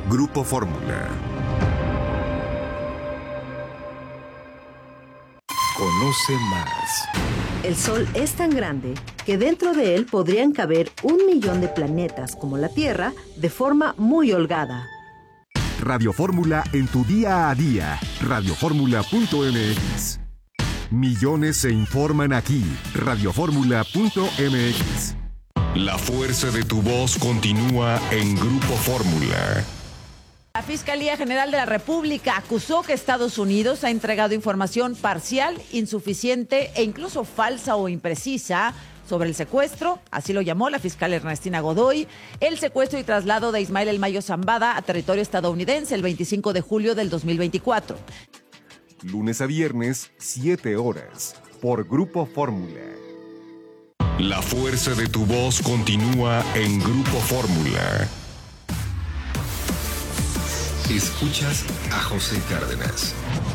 Grupo Fórmula. Conoce más. El Sol es tan grande que dentro de él podrían caber 1.000.000 de planetas como la Tierra de forma muy holgada. Radio Fórmula en tu día a día. Radioformula.mx. Millones se informan aquí. Radioformula.mx. La fuerza de tu voz continúa en Grupo Fórmula. La Fiscalía General de la República acusó que Estados Unidos ha entregado información parcial, insuficiente e incluso falsa o imprecisa sobre el secuestro, así lo llamó la fiscal Ernestina Godoy, el secuestro y traslado de Ismael El Mayo Zambada a territorio estadounidense el 25 de julio del 2024. Lunes a viernes, 7 horas, por Grupo Fórmula. La fuerza de tu voz continúa en Grupo Fórmula. Escuchas a José Cárdenas.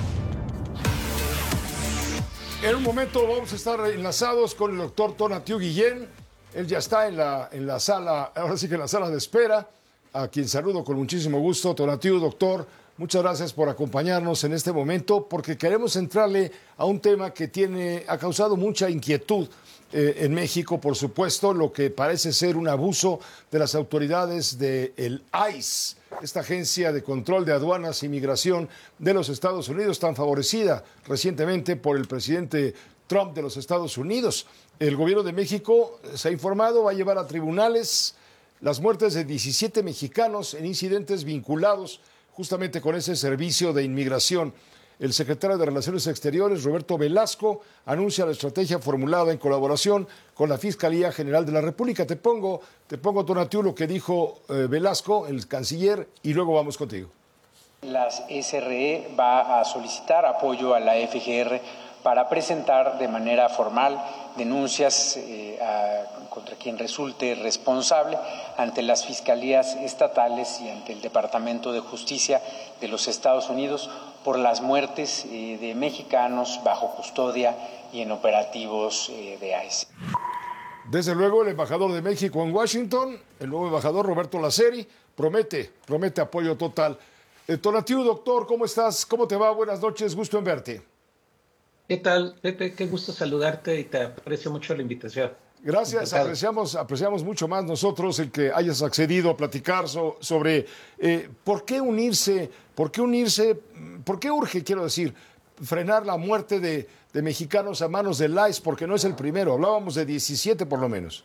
En un momento vamos a estar enlazados con el doctor Tonatiuh Guillén. Él ya está en la sala, ahora sí que en la sala de espera, a quien saludo con muchísimo gusto. Tonatiuh, doctor, muchas gracias por acompañarnos en este momento, porque queremos entrarle a un tema que ha causado mucha inquietud en México, por supuesto, lo que parece ser un abuso de las autoridades del ICE, esta agencia de control de aduanas e inmigración de los Estados Unidos, tan favorecida recientemente por el presidente Trump de los Estados Unidos. El gobierno de México, se ha informado, va a llevar a tribunales las muertes de 17 mexicanos en incidentes vinculados justamente con ese servicio de inmigración. El secretario de Relaciones Exteriores, Roberto Velasco, anuncia la estrategia formulada en colaboración con la Fiscalía General de la República. Te pongo, Tonatiuh, lo que dijo Velasco, el canciller, y luego vamos contigo. Las SRE va a solicitar apoyo a la FGR para presentar de manera formal denuncias contra quien resulte responsable ante las fiscalías estatales y ante el Departamento de Justicia de los Estados Unidos por las muertes de mexicanos bajo custodia y en operativos de ICE. Desde luego, el embajador de México en Washington, el nuevo embajador Roberto Laceri, promete apoyo total. Tonatiuh, doctor, ¿cómo estás? ¿Cómo te va? Buenas noches, gusto en verte. ¿Qué tal, Pepe? Qué gusto saludarte y te aprecio mucho la invitación. Gracias, apreciamos mucho más nosotros el que hayas accedido a platicar sobre por qué unirse, por qué urge, quiero decir, frenar la muerte de mexicanos a manos del ICE, porque no es el primero, hablábamos de 17 por lo menos.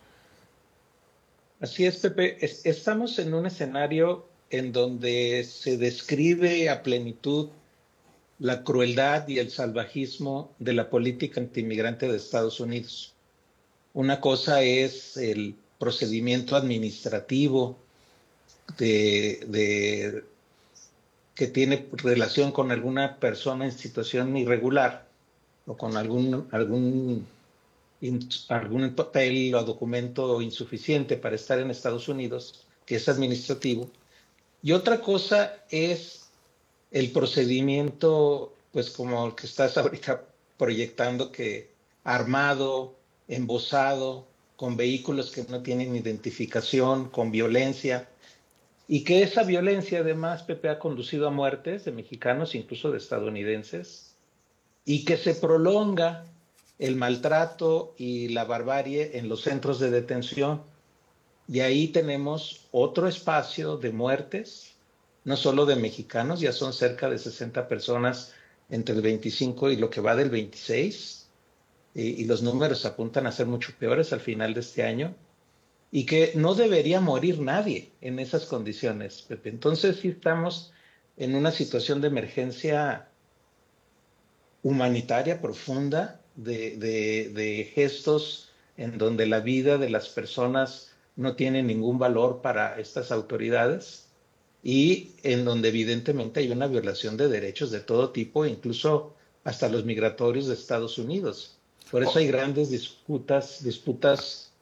Así es, Pepe. Estamos en un escenario en donde se describe a plenitud la crueldad y el salvajismo de la política antimigrante de Estados Unidos. Una cosa es el procedimiento administrativo que tiene relación con alguna persona en situación irregular o con algún papel o documento insuficiente para estar en Estados Unidos, que es administrativo. Y otra cosa es el procedimiento, pues como el que estás ahorita proyectando, que armado, embosado, con vehículos que no tienen identificación, con violencia, y que esa violencia además, Pepe, ha conducido a muertes de mexicanos, incluso de estadounidenses, y que se prolonga el maltrato y la barbarie en los centros de detención. Y ahí tenemos otro espacio de muertes, no solo de mexicanos, ya son cerca de 60 personas entre el 25 y lo que va del 26, y los números apuntan a ser mucho peores al final de este año, y que no debería morir nadie en esas condiciones, Pepe. Entonces sí estamos en una situación de emergencia humanitaria profunda, de gestos en donde la vida de las personas no tiene ningún valor para estas autoridades, y en donde evidentemente hay una violación de derechos de todo tipo, incluso hasta los migratorios de Estados Unidos. Por eso hay grandes disputas